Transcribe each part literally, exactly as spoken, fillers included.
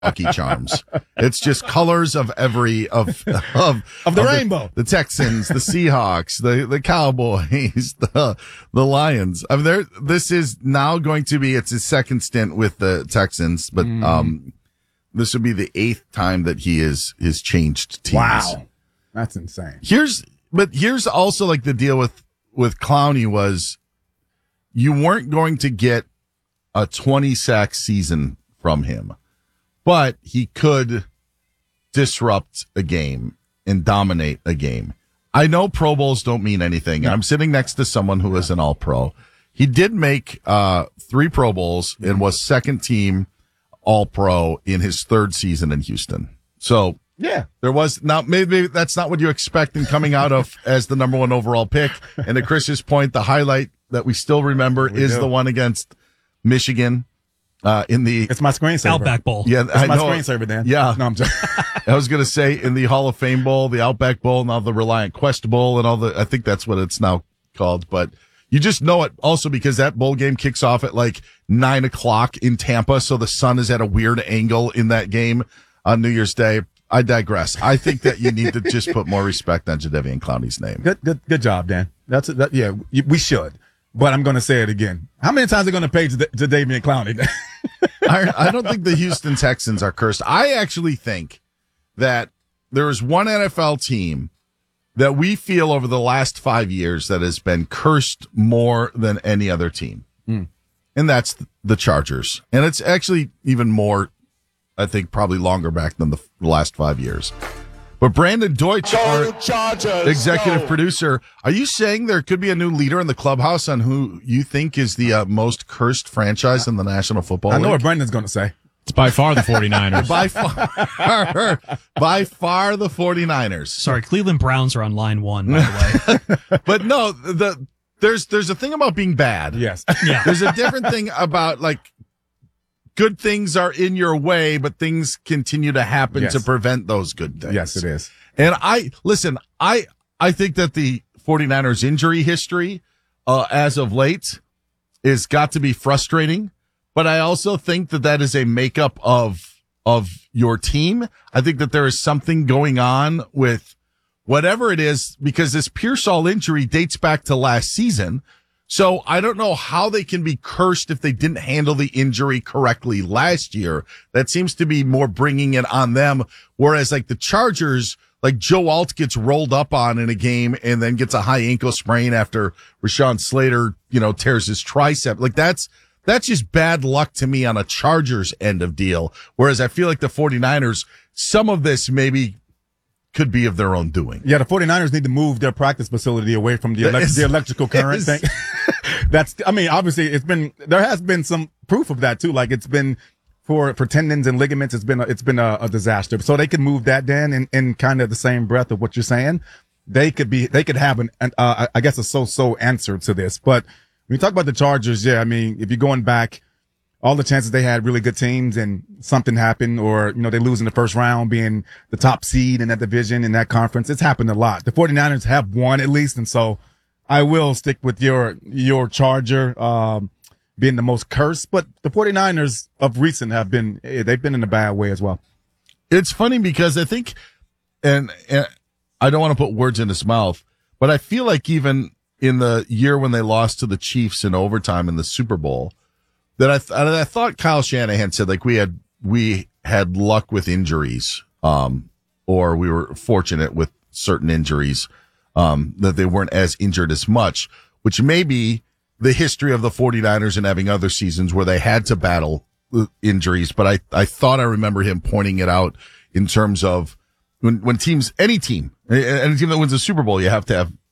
Lucky Charms. It's just colors of every of of of the of rainbow. The, the Texans, the Seahawks, the the Cowboys, the the Lions. I mean, there. This is now going to be it's his second stint with the Texans, but mm. um, this would be the eighth time that he is is changed teams. Wow, that's insane. Here's but here's also like the deal with with Clowney was you weren't going to get a twenty sack season from him. But he could disrupt a game and dominate a game. I know Pro Bowls don't mean anything. I'm sitting next to someone who is an All-Pro. He did make uh three Pro Bowls and was second team All-Pro in his third season in Houston. So yeah, there was now maybe that's not what you expect in coming out of as the number one overall pick. And to Chris's point, the highlight that we still remember we is do. the one against Michigan. Uh, in the it's my screensaver. Outback Bowl. Yeah, it's I my know. screensaver, Dan. Yeah, no, I'm just. I was gonna say in the Hall of Fame Bowl, the Outback Bowl, now the Reliant Quest Bowl, and all the. I think that's what it's now called. But you just know it also because that bowl game kicks off at like nine o'clock in Tampa, so the sun is at a weird angle in that game on New Year's Day. I digress. I think that you need to just put more respect on Jadeveon Clowney's name. Good, good, good job, Dan. That's it. That, yeah, we should. But I'm going to say it again. How many times are going to pay Jadeveon Clowney? I, I don't think the Houston Texans are cursed. I actually think that there is one N F L team that we feel over the last five years that has been cursed more than any other team. Mm. And that's the Chargers. And it's actually even more, I think, probably longer back than the last five years. But Brandon Deutsch, our Chargers, executive go. producer, are you saying there could be a new leader in the clubhouse on who you think is the uh, most cursed franchise in the National Football I League? know what Brendan's going to say. It's by far the 49ers. by far, by far the 49ers. Sorry, Cleveland Browns are on line one, by the way. But no, the there's there's a thing about being bad. Yes. Yeah. There's a different thing about like good things are in your way, but things continue to happen yes. to prevent those good things. Yes, it is. And I, listen, I, I think that the 49ers injury history, uh, as of late is got to be frustrating, but I also think that that is a makeup of, of your team. I think that there is something going on with whatever it is because this Pearsall injury dates back to last season. So I don't know how they can be cursed if they didn't handle the injury correctly last year. That seems to be more bringing it on them. Whereas like the Chargers, like Joe Alt gets rolled up on in a game and then gets a high ankle sprain after Rashawn Slater, you know, tears his tricep. Like that's, that's just bad luck to me on a Chargers end of deal. Whereas I feel like the 49ers, some of this maybe could be of their own doing. Yeah, the 49ers need to move their practice facility away from the, elect- the electrical current thing. That's, I mean, obviously it's been, there has been some proof of that too. Like it's been for, for tendons and ligaments, it's been, a, it's been a, a disaster. So they can move that, Dan, in, in kind of the same breath of what you're saying. They could be, they could have an, an uh, I guess a so-so answer to this. But when you talk about the Chargers, yeah, I mean, if you're going back, all the chances they had really good teams and something happened or, you know, they lose in the first round being the top seed in that division, in that conference. It's happened a lot. The 49ers have won at least. And so I will stick with your, your Charger, um, being the most cursed, but the 49ers of recent have been, they've been in a bad way as well. It's funny because I think, and, and I don't want to put words in his mouth, but I feel like even in the year when they lost to the Chiefs in overtime in the Super Bowl, that I, th- I thought Kyle Shanahan said like we had we had luck with injuries, um, or we were fortunate with certain injuries, um, that they weren't as injured as much, which may be the history of the 49ers and having other seasons where they had to battle injuries. But I, I thought I remember him pointing it out in terms of when, when teams, any team, any team that wins a Super Bowl, you have to have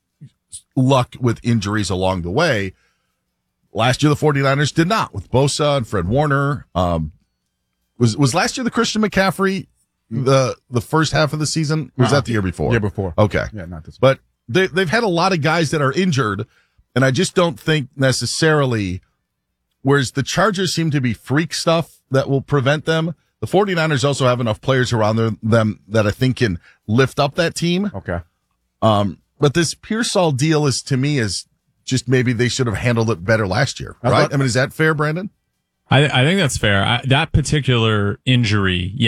luck with injuries along the way. Last year, the 49ers did not with Bosa and Fred Warner. Um, was, was last year the Christian McCaffrey, the, the first half of the season? Or was uh-huh. that the year before? Year before. Okay. Yeah, not this one. But they, they've had a lot of guys that are injured, and I just don't think necessarily, whereas the Chargers seem to be freak stuff that will prevent them, the 49ers also have enough players around their, them that I think can lift up that team. Okay. Um, but this Pearsall deal is, to me, is just maybe they should have handled it better last year, right? I, thought, I mean, is that fair, Brandon? I, I think that's fair. I, that particular injury,